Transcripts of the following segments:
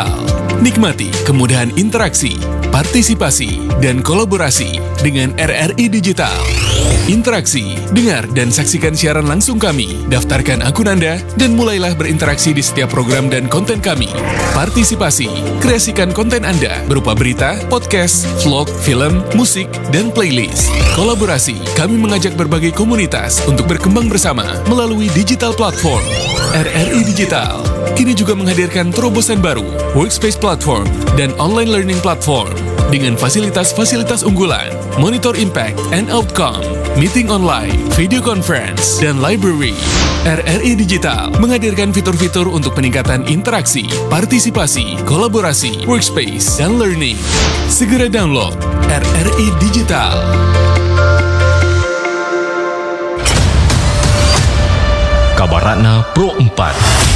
Digital. Nikmati kemudahan interaksi, partisipasi, dan kolaborasi dengan RRI Digital. Interaksi, dengar dan saksikan siaran langsung kami, daftarkan akun Anda, dan mulailah berinteraksi di setiap program dan konten kami. Partisipasi, kreasikan konten Anda berupa berita, podcast, vlog, film, musik, dan playlist. Kolaborasi, kami mengajak berbagai komunitas untuk berkembang bersama melalui digital platform. RRI Digital kini juga menghadirkan terobosan baru, workspace platform, dan online learning platform dengan fasilitas-fasilitas unggulan, monitor impact and outcome, meeting online, video conference, dan library. RRI Digital menghadirkan fitur-fitur untuk peningkatan interaksi, partisipasi, kolaborasi, workspace, dan learning. Segera download RRI Digital. Kabaratna Pro 4.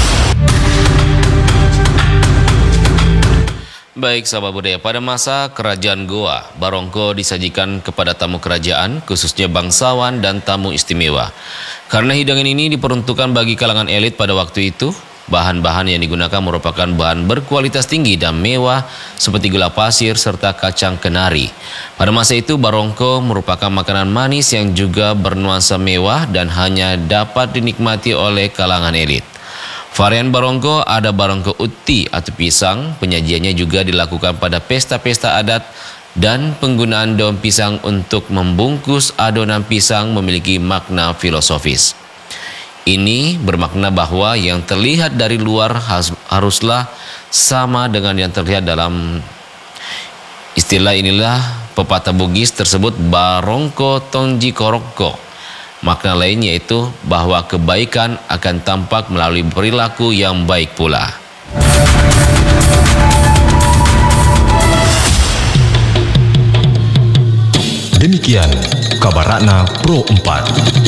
Baik sahabat budaya, pada masa kerajaan Goa, barongko disajikan kepada tamu kerajaan, khususnya bangsawan dan tamu istimewa. Karena hidangan ini diperuntukkan bagi kalangan elit pada waktu itu, bahan-bahan yang digunakan merupakan bahan berkualitas tinggi dan mewah seperti gula pasir serta kacang kenari. Pada masa itu, barongko merupakan makanan manis yang juga bernuansa mewah dan hanya dapat dinikmati oleh kalangan elit. Varian barongko ada barongko uti atau pisang, penyajiannya juga dilakukan pada pesta-pesta adat dan penggunaan daun pisang untuk membungkus adonan pisang memiliki makna filosofis. Ini bermakna bahwa yang terlihat dari luar haruslah sama dengan yang terlihat dalam. Istilah inilah pepatah Bugis tersebut barongko tongji koroko. Makna lain yaitu bahwa kebaikan akan tampak melalui perilaku yang baik pula. Demikian Kabaratna Pro 4.